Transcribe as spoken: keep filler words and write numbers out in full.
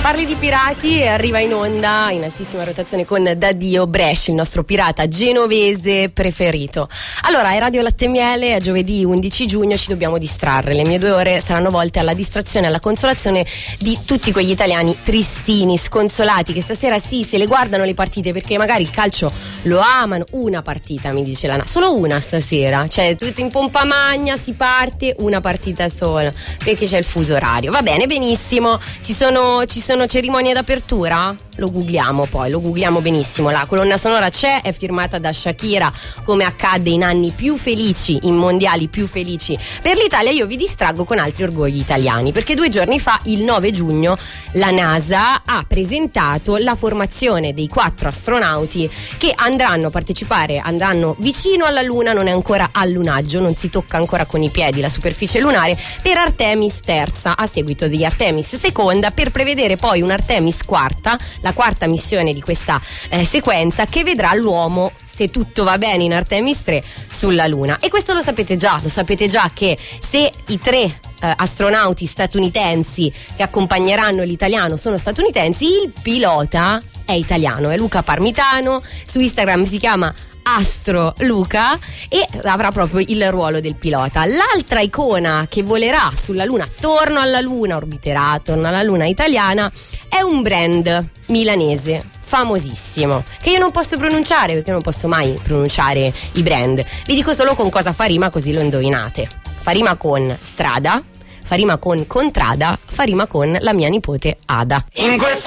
Parli di pirati e arriva in onda in altissima rotazione con Daddio Bresci, il nostro pirata genovese preferito. Allora, è Radio Latte e Miele, è giovedì undici giugno, ci dobbiamo distrarre. Le mie due ore saranno volte alla distrazione e alla consolazione di tutti quegli italiani tristini, sconsolati, che stasera sì, se le guardano le partite perché magari il calcio lo amano. Una partita, mi dice la solo una stasera, cioè tutto in pompa magna, si parte una partita sola perché c'è il fuso orario. Va bene, benissimo. Ci sono, ci sono cerimonie d'apertura? Lo googliamo poi, lo googliamo benissimo. La colonna sonora c'è, è firmata da Shakira, come accadde in anni più felici, in mondiali più felici per l'Italia. Io vi distraggo con altri orgogli italiani, perché due giorni fa, il nove giugno, la NASA ha presentato la formazione dei quattro astronauti che andranno a partecipare, andranno vicino alla Luna, non è ancora allunaggio, non si tocca ancora con i piedi la superficie lunare, per Artemis terza, a seguito di Artemis seconda, per prevedere poi un Artemis quarta, la quarta missione di questa eh, sequenza, che vedrà l'uomo, se tutto va bene in Artemis tre, sulla Luna. E questo lo sapete già, lo sapete già che se i tre eh, astronauti statunitensi che accompagneranno l'italiano sono statunitensi, il pilota è italiano, è Luca Parmitano, su Instagram si chiama Astro Luca e avrà proprio il ruolo del pilota. L'altra icona che volerà sulla Luna, attorno alla Luna, orbiterà attorno alla Luna italiana, è un brand milanese famosissimo che io non posso pronunciare perché non posso mai pronunciare i brand. Vi dico solo con cosa fa rima, così lo indovinate. Fa rima con strada, fa rima con contrada, fa rima con la mia nipote Ada. In questa